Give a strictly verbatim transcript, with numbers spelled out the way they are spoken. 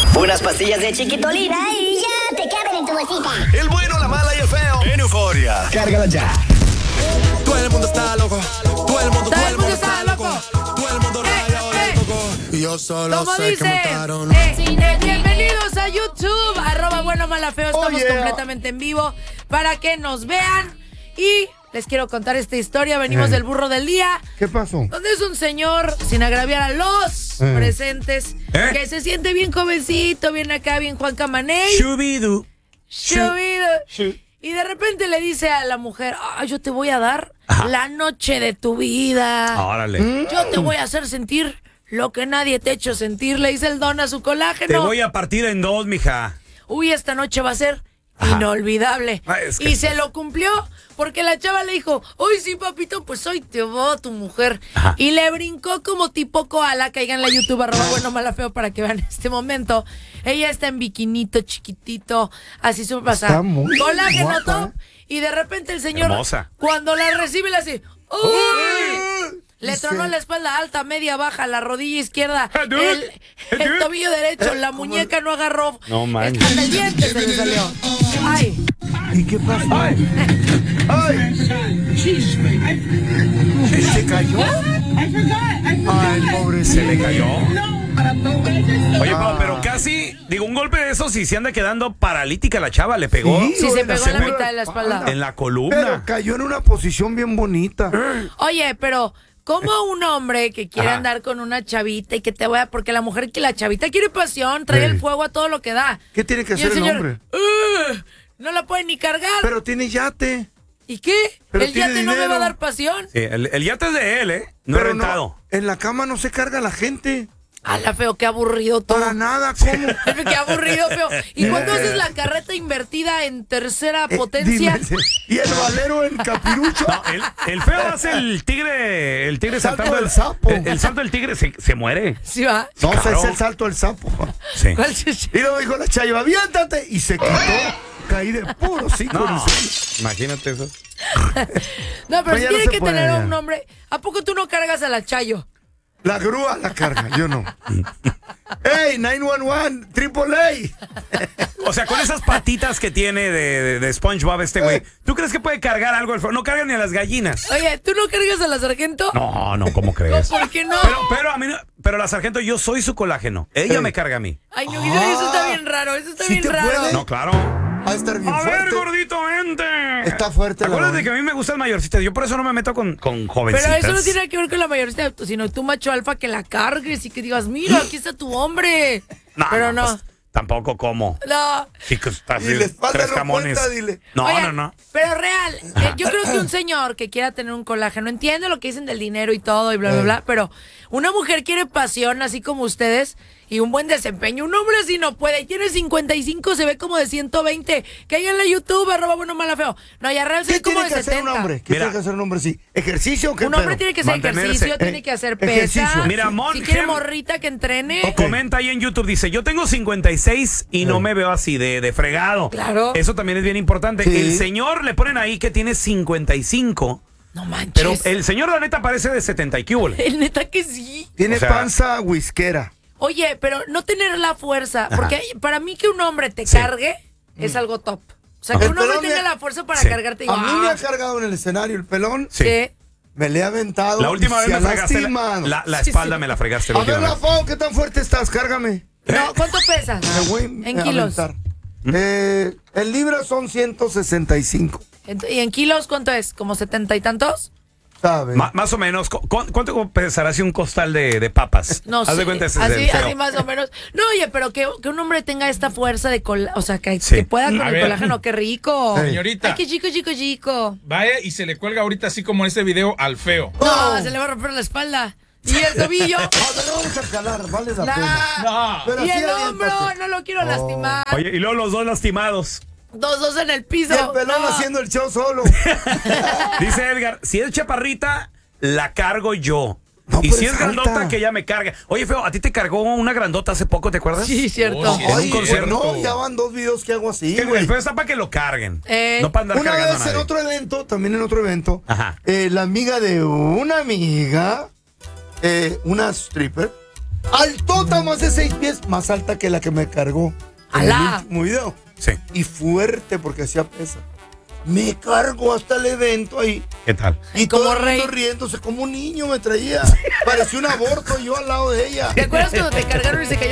Unas pastillas de chiquitolina y ya te caben en tu bolsita. El bueno, la mala y el feo. En Euforia. Cárgala ya. Todo el mundo está loco. Todo el mundo, todo el mundo está loco. Todo el mundo rayado de coco. Y yo solo Como sé dice, que montaron. eh, eh, bienvenidos a YouTube, arroba bueno, mala, feo. Estamos Oh, yeah. completamente en vivo para que nos vean. Y les quiero contar esta historia. Venimos Eh. del burro del día. ¿Qué pasó? Donde es un señor, sin agraviar a los Eh. presentes, ¿Eh? que se siente bien jovencito, bien acá, bien Juan Camaney. Shubidu. Subido. Y de repente le dice a la mujer, ah, yo te voy a dar Ajá. la noche de tu vida. Órale. Yo te voy a hacer sentir lo que nadie te ha hecho sentir. Le dice el don a su colágeno. Te voy a partir en dos, mija. Uy, esta noche va a ser Ajá. inolvidable. Ah, es que- Y se lo cumplió porque la chava le dijo, uy, sí, papito, pues hoy te voy a tu mujer. Ajá. Y le brincó como tipo koala. Caigan en la YouTube, arroba bueno, mala, feo, para que vean este momento. Ella está en biquinito, chiquitito, así súper pasada. Está muy Colágeno guapa, top. Y de repente el señor, Hermosa. cuando la recibe, le hace, uy. Le Dice- tronó la espalda alta, media, baja, la rodilla izquierda, Ah, dude. el, el tobillo derecho, la muñeca no agarró. No manches. Hasta el diente se le salió. Ay, ¿Y qué pasó? ¡Ay! ¡Ay! ¿Se cayó? Ay, pobre. Se le cayó. Oye, Pau, pero casi, digo, un golpe de esos y se anda quedando paralítica la chava, le pegó Sí, sí, se güey, pegó se en la pegó mitad de la espalda. en la Pero columna. cayó en una posición bien bonita. Oye, pero ¿cómo un hombre que quiere Ajá. andar con una chavita y que te vaya, porque la mujer que la chavita quiere pasión, trae Eh. el fuego a todo lo que da? ¿Qué tiene que Y hacer el señor, hombre? "Ugh, no la puede ni cargar. Pero tiene yate. ¿Y qué? pero ¿El tiene yate no me va a dinero. dar pasión? Sí, el, el yate es de él, ¿eh? No Pero rentado. en la cama no se carga la gente. A la feo, qué aburrido todo. Para nada, ¿cómo? Qué aburrido, feo. ¿Y cuando haces la carreta invertida en tercera Eh, potencia? dime, ¿y el valero en capirucho? No, el, el feo hace el tigre, el tigre Salto saltando del sapo. El, el salto del tigre se, se muere. ¿Sí va? No, Claro. ese es el salto del sapo. Sí. ¿Cuál es? Y luego dijo la Chayo, aviéntate. Y se quitó. Caí de puro cinco. No, imagínate eso. No, pero Pues si ya no tiene se que puede, tener a ya. un hombre. ¿A poco tú no cargas a la Chayo? La grúa la carga, yo no. ¡Ey, nueve uno uno! ¡Triple A! O sea, con esas patitas que tiene de, de, de SpongeBob este güey, ¿tú crees que puede cargar algo el feo? No carga ni a las gallinas. Oye, ¿tú no cargas a la sargento? No, no, ¿cómo No, crees? ¿por qué no? Pero, pero a mí no- pero la sargento, yo soy su colágeno. Ella Eh. me carga a mí. Ay, no, eso está bien raro, eso está ¿Sí bien te raro. puede? No, claro. Va a estar bien A ver, fuerte. gordito, vente. Está fuerte la Acuérdate onda. que a mí me gustan mayorcitas. Yo por eso no me meto con, con Pero jovencitas. eso no tiene que ver con la mayoría, sino tú, macho alfa, que la cargues y que digas, mira, aquí está tu hombre. No, Pero no. pues, tampoco como. No. Chicos, está así, Y la espalda tres no jamones. cuenta, dile. No, Oigan, no, no. Pero real, eh, yo creo que un señor que quiera tener un colágeno, entiende lo que dicen del dinero y todo y bla, bla, bla, pero una mujer quiere pasión así como ustedes y un buen desempeño. Un hombre así no puede. Tiene cincuenta y cinco, se ve como de ciento veinte. Caiga en la YouTube, arroba bueno, mala, feo. No, ya real se ¿Qué ve como tiene de que hacer un setenta. hombre? ¿Qué Mira. tiene que hacer un hombre? Sí. ¿Ejercicio o qué Un hombre pedo? tiene que hacer Mantenerse. ejercicio, Eh, tiene que hacer pesa. ejercicio. Mira, Mon si quiere Gem- morrita que entrene. Ok. Comenta ahí en YouTube, dice, yo tengo cincuenta y seis y no Eh. me veo así de, de fregado. Claro. Eso también es bien importante. Sí. El señor le ponen ahí que tiene cincuenta y cinco, No manches. pero el señor la neta parece de setenta y qué hubo. El neta que sí. Tiene O sea- panza whiskera. Oye, pero no tener la fuerza, porque para mí que un hombre te Sí. cargue es algo top. O sea, que El un hombre pelón tenga me- la fuerza para Sí. cargarte. A mí me ah, ha cargado en el escenario el pelón. Sí. sí. Me le ha aventado. La última y vez se me ha fregaste la, lastimado. la- la Sí, espalda, sí. me la fregaste la A ver, última la vez. Fao, ¿qué tan fuerte estás? Cárgame. No, ¿cuánto pesas? Me voy En a kilos. aventar. Eh, en libras son ciento sesenta y cinco. En- ¿Y en kilos cuánto es? ¿Como setenta y tantos? ¿Sabes? Ma- más o menos, ¿cu- cu- ¿cuánto pesará así un costal de, de papas? No Haz sé. de cuenta ese es así, el feo. así más o menos. No, oye, pero que, que un hombre tenga esta fuerza de colágeno, o sea, que, Sí. que pueda con A el ver. colágeno, qué rico. Sí. Señorita, Ay, qué chico, chico, chico. vaya y se le cuelga ahorita así como en este video al feo. No, No. se le va a romper la espalda. Y el tobillo. A ver, vamos a calar, vale la Nah. pena. No. Pero Y sí, el hombro, aviéntate. no lo quiero Oh. lastimar. Oye, y luego los dos lastimados. Dos, dos en el Y piso. el pelón No. haciendo el show solo. Dice Edgar, si es chaparrita, la cargo yo. No, y pero si es es grandota, alta. que ella me cargue. Oye, feo, ¿a ti te cargó una grandota hace poco, te acuerdas? Sí, cierto. Oh, sí. En un Ay, concierto. no, ya van dos videos que hago así, Que güey. el feo está para que lo carguen. Eh. No para andar Una cargando vez a en nadie. otro evento, también en otro evento, Ajá. eh, la amiga de una amiga, eh, una stripper, Altota, más de seis pies, más alta que la que me cargó en el ¡Alá! último video. Sí. Y fuerte porque hacía pesa. Me cargó hasta el evento ahí. ¿Qué tal? Y Como todo el mundo rey. riéndose como un niño me traía. Parecía un aborto yo al lado de ella. ¿Te acuerdas cuando te cargaron y se cayó